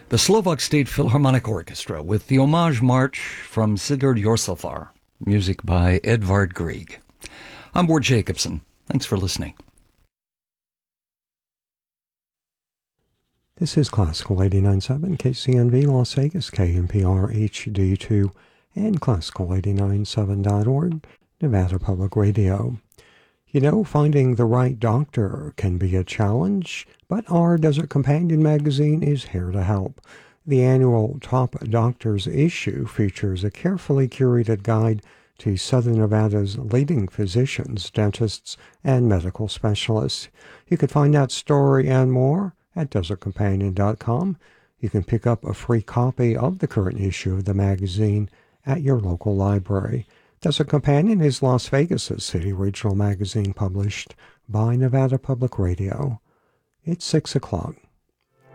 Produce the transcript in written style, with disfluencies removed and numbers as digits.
The Slovak State Philharmonic Orchestra with the Homage March from Sigurd Jorsalfar, music by Edvard Grieg. I'm Ward Jacobson. Thanks for listening. This is Classical 89.7 KCNV Las Vegas, KNPR HD2, and Classical897.org, Nevada Public Radio. You know, finding the right doctor can be a challenge, but our Desert Companion magazine is here to help. The annual Top Doctors issue features a carefully curated guide to Southern Nevada's leading physicians, dentists, and medical specialists. You can find that story and more at desertcompanion.com. You can pick up a free copy of the current issue of the magazine at your local library. Desert Companion is Las Vegas' city regional magazine published by Nevada Public Radio. It's 6 o'clock.